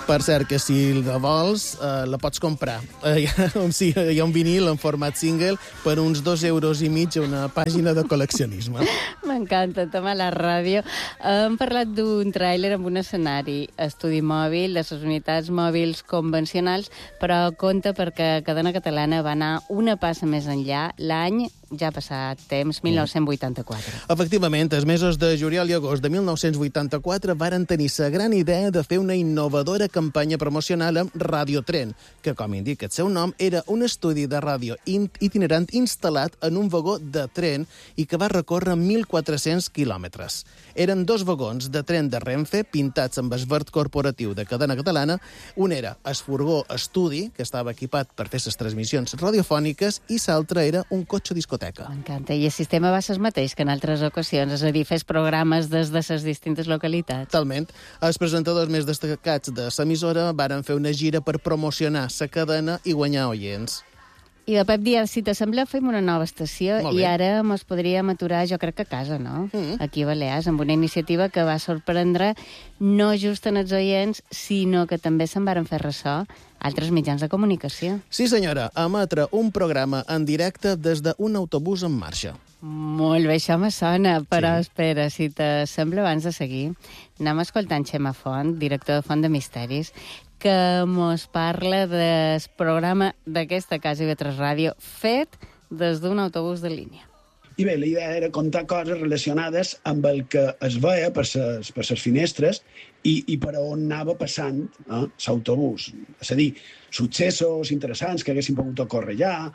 Per cert, que si la vols, la pots comprar. Hi ha un vinil en format single per uns 2,5 euros a una pàgina de col·leccionisme. M'encanta, tema a la ràdio. Hem parlat d'un tràiler amb un escenari, estudi mòbil, de les unitats mòbils convencionals, però compte perquè Cadena Catalana va anar una passa més enllà. L'any ja ha passat temps, 1984. Efectivament, els mesos de juliol i agost de 1984 varen tenir la gran idea de fer una innovadora campanya promocional amb Radiotren, que, com indica el seu nom, era un estudi de ràdio itinerant instal·lat en un vagó de tren i que va recórrer 1.400 quilòmetres. Eren 2 vagons de tren de Renfe pintats amb el verd corporatiu de Cadena Catalana. Un era el furgó estudi, que estava equipat per fer les transmissions radiofòniques, i l'altre era un cotxe discoteca. M'encanta. I el sistema va ser el mateix que en altres ocasions, és a dir, fes programes des de les distintes localitats. Totalment. Els presentadors més destacats de l'emissora varen fer una gira per promocionar la cadena i guanyar oients. I de Pep Díaz, si t'assembla, fem una nova estació i ara mos podríem aturar, jo crec que a casa, no? Aquí a Balears, amb una iniciativa que va sorprendre no just en els oients, sinó que també se'n varen fer ressò altres mitjans de comunicació. Sí, senyora, emetre un programa en directe des d'un autobús en marxa. Molt bé, això me sona, però espera, si t'assembla, abans de seguir, anem escoltant Xema Font, director de Font de Misteris, que mos parla del programa d'aquesta casa IB3 Ràdio fet des d'un autobús de línia. I bé, la idea era contar coses relacionades amb el que es veia per les finestres i per on anava passant l'autobús. És a dir, successos interessants que haguessin pogut ocórrer ja,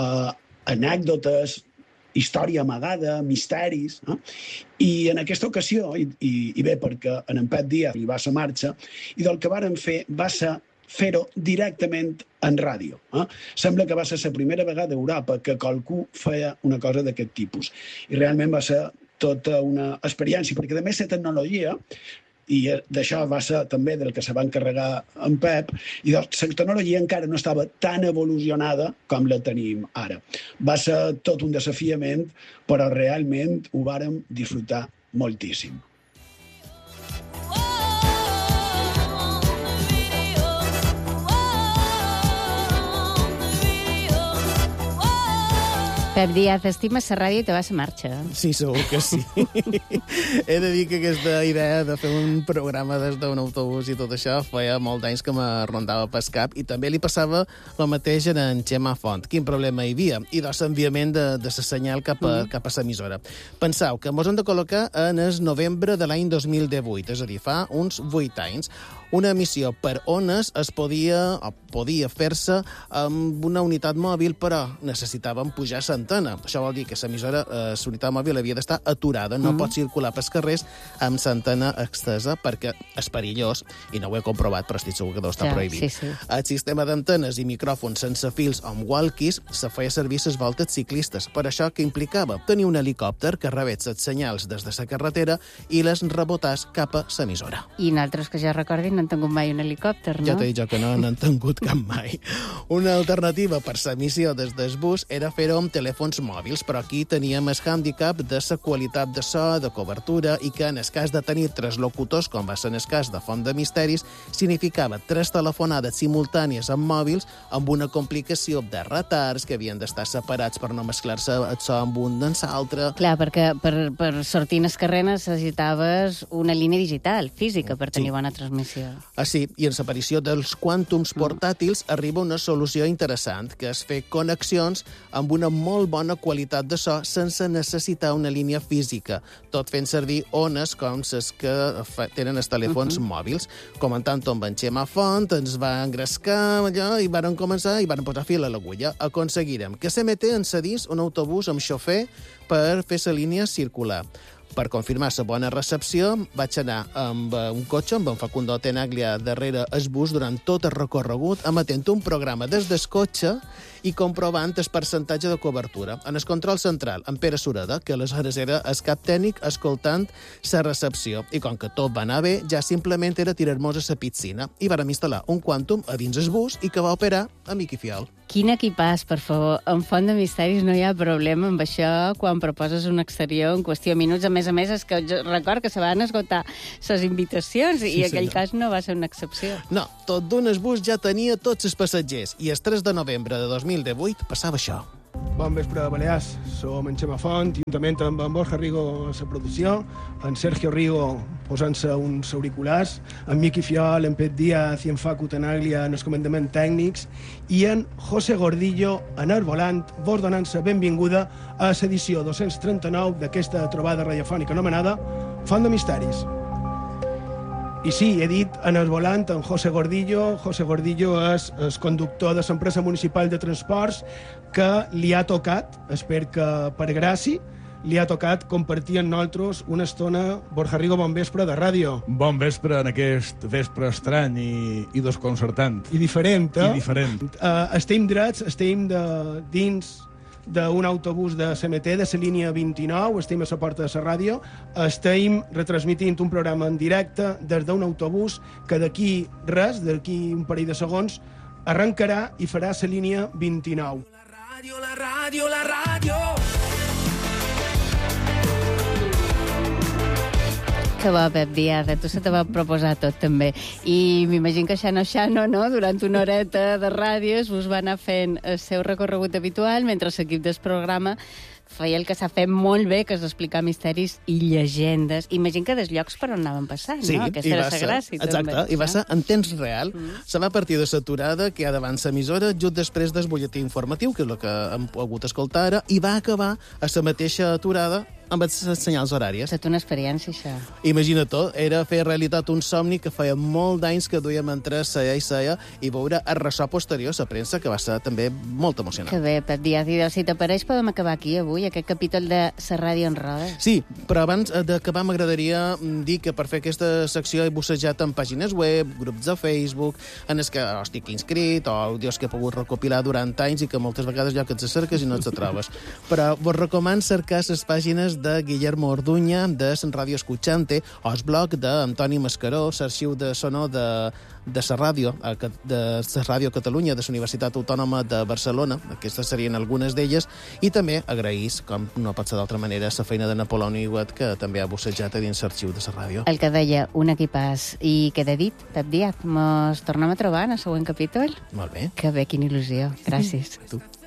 anècdotes, història amagada, misteris. I en aquesta ocasió, i bé, perquè en Pep Díaz li va a la marxa, i del que varen fer va ser fer-ho directament en ràdio. Sembla que va ser la primera vegada a Europa que qualcú feia una cosa d'aquest tipus. I realment va ser tota una experiència, perquè a més la tecnologia, i d'això va ser també del que se va encarregar en Pep, i la tecnologia encara no estava tan evolucionada com la tenim ara. Va ser tot un desafiament, però realment ho vàrem disfrutar moltíssim. Pep Díaz, estimes la ràdio i te vas a marxa. Sí, segur que sí. He de dir que aquesta idea de fer un programa des d'un autobús i tot això feia molt d'anys que me rondava pel cap i també li passava el mateix en Xema Font. Quin problema hi havia? I doncs l'enviament de la senyal cap a l'emissora. Penseu que mos hem de col·locar en el novembre de l'any 2018, és a dir, fa uns 8 anys. Una emissió per ones podia fer-se amb una unitat mòbil, però necessitàvem pujar l'antena. Això vol dir que l'emissora, l'unitat mòbil, havia d'estar aturada, no pot circular pels carrers amb l'antena extesa, perquè és perillós, i no ho he comprovat, però estic segur que deu estar prohibit. Sí. El sistema d'antenes i micròfons sense fils o amb walkies se feia servir les voltes ciclistes. Per això que implicava tenir un helicòpter que rebés les senyals des de la carretera i les rebotàs cap a l'emissora. I nosaltres, que ja recordin, no han tingut mai un helicòpter, no? Ja t'he dit jo que no n'han tingut cap mai. Una alternativa per l'emissió des del bus era fer-ho amb telèfons mòbils, però aquí teníem el hàndicap de la qualitat de so, de cobertura, i que en el cas de tenir 3 locutors, com va ser en el cas de Font de Misteris, significava 3 telefonades simultànies amb mòbils amb una complicació de retards que havien d'estar separats per no mesclar-se el so amb un amb l'altre. Clar, perquè per sortir en el carrer necessitaves una línia digital, física, per tenir bona transmissió. Sí, i en l'aparició dels quàntums portàtils arriba una solució interessant, que és fer connexions amb una molt bona qualitat de so sense necessitar una línia física, tot fent servir ones com les que tenen els telèfons mòbils. Comentant amb en Xema Font, ens va engrescar allò i varen començar i varen posar fil a l'agulla. Aconseguirem que CMT ens cedís un autobús amb xofer per fer la línia circular. Per confirmar la bona recepció, vaig anar amb un cotxe, amb en Facundo Tenaglia darrere el bus durant tot el recorregut, emetent un programa des del cotxe i comprovant el percentatge de cobertura. En el control central, en Pere Sureda, que aleshores era el cap tècnic, escoltant la recepció. I com que tot va anar bé, ja simplement era tirar-nos a la piscina i vàrem instal·lar un quàntum a dins el bus i que va operar a mic i fiel. Quin equipàs, per favor. En Font de Misteris no hi ha problema amb això quan proposes un exterior en qüestió de minuts. A més, és que jo record que se van esgotar les invitacions i aquell cas no va ser una excepció. No, tot d'un bus ja tenia tots els passatgers i el 3 de novembre de 2018 passava això. Bon vespre, Balears. Som en Xema Font, juntament amb en Borja Rigo a la producció, en Sergio Rigo posant-se uns auriculars, en Miqui Fiol, en Pep Díaz i en Facu Tenaglia en els comandaments tècnics i en José Gordillo en el volant, vos donant-se benvinguda a l'edició 239 d'aquesta trobada radiofònica anomenada Font de Misteris. I sí, he dit en el volant en José Gordillo. José Gordillo és el conductor de l'empresa municipal de transports que li ha tocat, espero que per gràcia, li ha tocat compartir amb nosaltres una estona. Borja Rigo, bon vespre de ràdio. Bon vespre en aquest vespre estrany i desconcertant. I diferent, eh? I diferent. Estem drets, estem dins d'un autobús de CMT, de la línia 29, estem a la porta de la ràdio, estem retransmitint un programa en directe des d'un autobús que d'aquí un parell de segons, arrencarà i farà la línia 29. La ràdio. Que bo, Pep Díaz, tu se te va proposar tot, també. I m'imagino que Xano, no? Durant una horeta de ràdios us va anar fent el seu recorregut habitual, mentre l'equip del programa feia el que s'ha fet molt bé, que és explicar misteris i llegendes. Imagino que dels llocs per on anaven passant, sí, no? Aquesta era la gràcia, exacte, també. I va ser en temps real. Se va partir de l'aturada que hi ha davant l'emissora, just després del butlletí informatiu, que és el que hem pogut escoltar ara, i va acabar a la mateixa aturada amb els senyals horàries. Tot una experiència, això. Imagina-t'ho, era fer realitat un somni que feia molt d'anys que duíem entre seia i seia i veure el ressò posterior a la premsa, que va ser també molt emocionant. Que bé, Pep Díaz. I si t'apareix podem acabar aquí avui, aquest capítol de la ràdio en roda. Sí, però abans d'acabar m'agradaria dir que per fer aquesta secció he bussejat en pàgines web, grups de Facebook, en els que estic inscrit, o àudios que he pogut recopilar durant anys i que moltes vegades ja que et cerques i no et trobes. Però vos recomano cercar les pàgines de Guillermo Orduña, de Radio Escuchante, o el blog d'Antoni Mascaró, l'arxiu de sonor de la ràdio, de la Ràdio Catalunya, de la Universitat Autònoma de Barcelona. Aquestes serien algunes d'elles. I també agraïs, com no pot ser d'altra manera, la feina de Napoleó Niguet, que també ha bussejat a dins l'arxiu de la ràdio. El que deia, un equipàs. I queda dit, Pep Díaz, mos tornem a trobar en el següent capítol? Molt bé. Que bé, quina il·lusió. Gràcies. Tu.